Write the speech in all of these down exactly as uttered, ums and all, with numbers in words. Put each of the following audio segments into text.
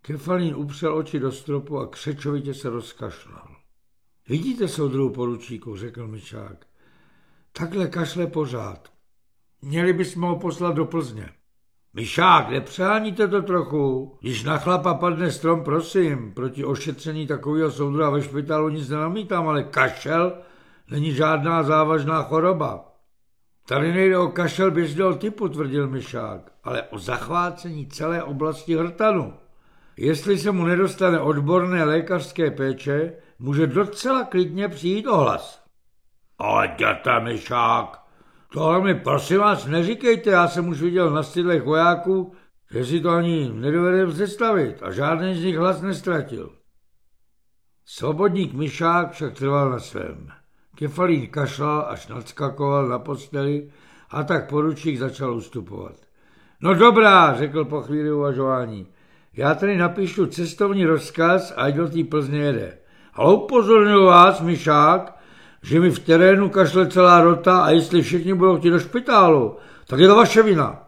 Kefalín upřel oči do stropu a křečovitě se rozkašlal. Vidíte, soudruhu poručíku, řekl Mišák. Takhle kašle pořád. Měli bychom ho poslat do Plzně. Mišák, nepřeháníte to trochu? Když na chlapa padne strom, prosím, proti ošetření takového soudruha ve špitálu nic nenamítám, ale kašel není žádná závažná choroba. Tady nejde o kašel běžného typu, tvrdil Mišák, ale o zachvácení celé oblasti hrtanu. Jestli se mu nedostane odborné lékařské péče, může docela klidně přijít ohlas. Ale děte, Mišák, tohle mi prosím vás neříkejte, já jsem už viděl na stydlech vojáků, že si to ani nedovedem představit a žádný z nich hlas nestratil. Svobodník Mišák však trval na svém. Kefalín kašlal, až nadskakoval na posteli a tak poručík začal ustupovat. No dobrá, řekl po chvíli uvažování. Já tady napíšu cestovní rozkaz, ať do té Plzně jede. Ale upozorňuji vás, Mišák, že mi v terénu kašle celá rota a jestli všichni budou chtít do špitálu, tak je to vaše vina.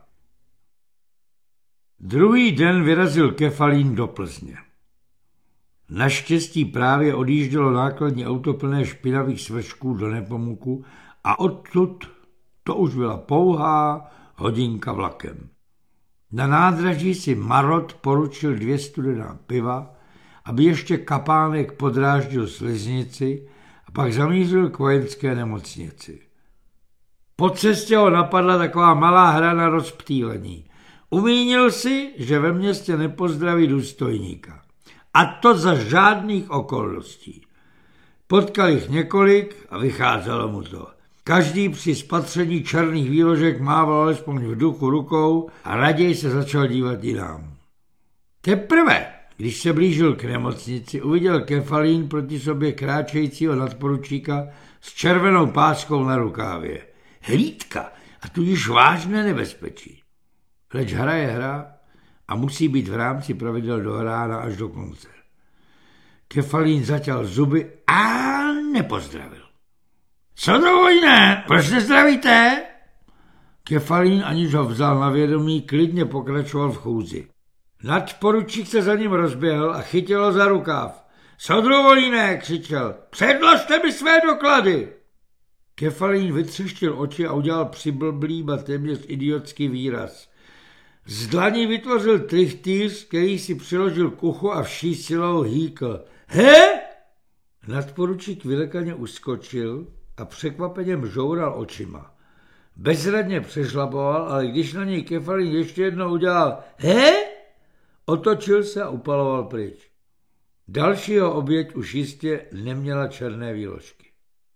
Druhý den vyrazil Kefalín do Plzně. Naštěstí právě odjíždělo nákladní auto plné špinavých svršků do Nepomuku a odtud to už byla pouhá hodinka vlakem. Na nádraží si Marot poručil dvě studená piva, aby ještě kapánek podráždil sliznici a pak zamířil k vojenské nemocnici. Po cestě ho napadla taková malá hra na rozptýlení. Umínil si, že ve městě nepozdraví důstojníka. A to za žádných okolností. Potkal jich několik a vycházelo mu to. Každý při spatření černých výložek mával alespoň v duchu rukou a raději se začal dívat jinam. Teprve, když se blížil k nemocnici, uviděl Kefalín proti sobě kráčejícího nadporučíka s červenou páskou na rukávě. Hlídka a tudíž vážné nebezpečí. Leč hra je hra a musí být v rámci pravidel dohrána až do konce. Kefalín zaťal zuby a nepozdravil. Co to vojné? Proč nezdravíte? Kefalín, aniž ho vzal na vědomí, klidně pokračoval v chůzi. Nadporučík se za ním rozběhl a chytil ho za rukáv. Soudruh Volínek, křičel, předložte mi své doklady. Kefalín vytřeštil oči a udělal přiblblý a téměř idiotský výraz. Z dlaní vytvořil trichtýř, který si přiložil k uchu a vší silou hýkl. He? Nadporučík vylekaně uskočil a překvapeně mžoural očima. Bezradně přešlapoval, ale když na něj Kefalín ještě jednou udělal he, otočil se a upaloval pryč. Dalšího oběť už jistě neměla černé výložky.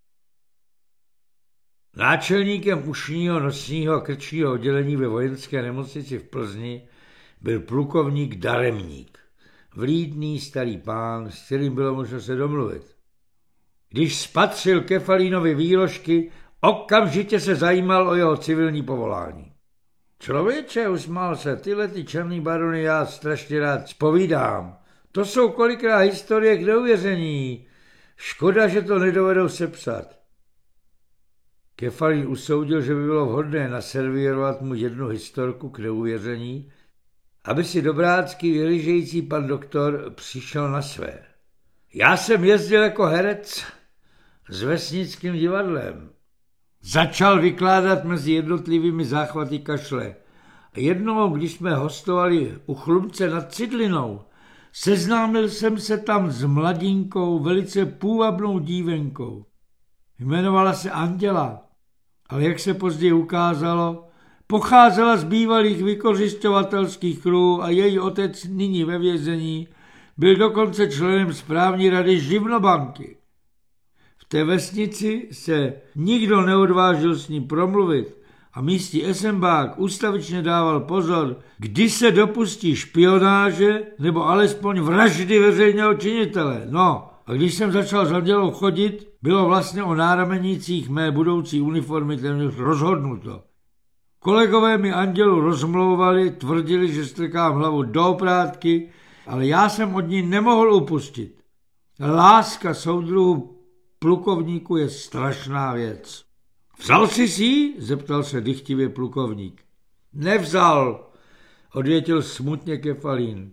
Náčelníkem ušního, nosního a krčního oddělení ve vojenské nemocnici v Plzni byl plukovník Daremník, vlídný starý pán, s kterým bylo možno se domluvit. Když spatřil Kefalínovi výložky, okamžitě se zajímal o jeho civilní povolání. Člověče, usmál se, tyhle ty černý barony já strašně rád zpovídám. To jsou kolikrát historie k neuvěření. Škoda, že to nedovedou sepsat. Kefalín usoudil, že by bylo vhodné naservírovat mu jednu historku k neuvěření, aby si dobrácky vyhlížející pan doktor přišel na své. Já jsem jezdil jako herec s vesnickým divadlem. Začal vykládat mezi jednotlivými záchvaty kašle. A jednou, když jsme hostovali u Chlumce nad Cidlinou, seznámil jsem se tam s mladinkou, velice půvabnou dívenkou. Jmenovala se Anděla, ale jak se později ukázalo, pocházela z bývalých vykořisťovatelských kruhů a její otec nyní ve vězení byl dokonce členem správní rady Živnobanky. V té vesnici se nikdo neodvážil s ní promluvit a místní esembák ustavičně dával pozor, kdy se dopustí špionáže nebo alespoň vraždy veřejného činitele. No, a když jsem začal s Andělou chodit, bylo vlastně o náramenících mé budoucí uniformy téměř rozhodnuto. Kolegové mi Andělu rozmlouvali, tvrdili, že strkám hlavu do oprátky, ale já jsem od ní nemohl upustit. Láska soudruhu plukovníku je strašná věc. Vzal jsi si? Zeptal se dychtivě plukovník. Nevzal, odvětil smutně Kefalín.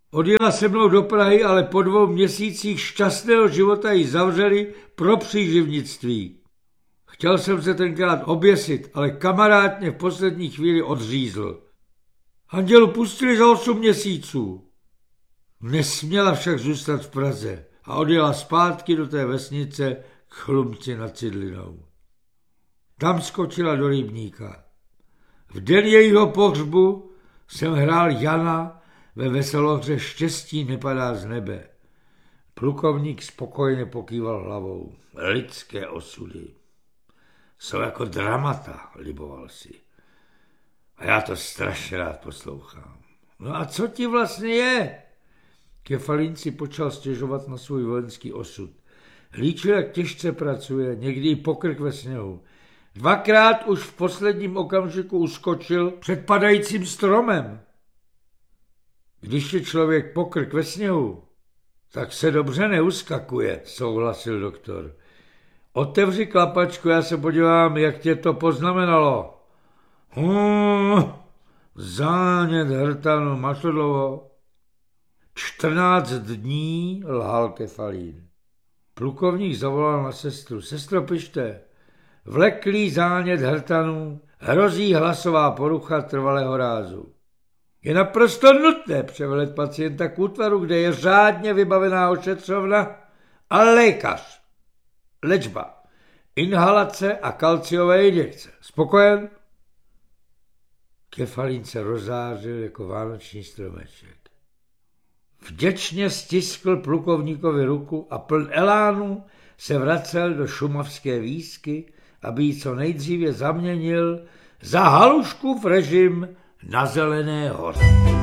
Odjela se mnou do Prahy, ale po dvou měsících šťastného života ji zavřeli pro příživnictví. Chtěl jsem se tenkrát oběsit, ale kamarád mě v poslední chvíli odřízl. Andělu pustili za osm měsíců. Nesměla však zůstat v Praze a odjela zpátky do té vesnice k Chlumci nad Cidlinou. Tam skočila do rybníka. V den jejího pohřbu jsem hrál Jana ve veselohře Štěstí nepadá z nebe. Plukovník spokojně pokýval hlavou. Lidské osudy jsou jako dramata, liboval si. A já to strašně rád poslouchám. No a co ti vlastně je? Kefalín si počal stěžovat na svůj vojenský osud. Líčil, jak těžce pracuje, někdy i pokrk ve sněhu. Dvakrát už v posledním okamžiku uskočil před padajícím stromem. Když je člověk pokrk ve sněhu, tak se dobře neuskakuje, souhlasil doktor. Otevři klapačku, já se podívám, jak tě to poznamenalo. Hmm, zánět hrtanu, máš to dlouho? Čtrnáct dní, lhal Kefalín. Plukovník zavolal na sestru. Sestro, pište. Vleklý zánět hrtanu, hrozí hlasová porucha trvalého rázu. Je naprosto nutné převelet pacienta k útvaru, kde je řádně vybavená ošetřovna a lékař. Léčba, inhalace a kalciové injekce. Spokojen? Kefalín se rozářil jako vánoční stromeček. Vděčně stiskl plukovníkovi ruku a pln elánu se vracel do šumavské výsky, aby ji co nejdříve zaměnil za Haluškův režim na Zelené hoře.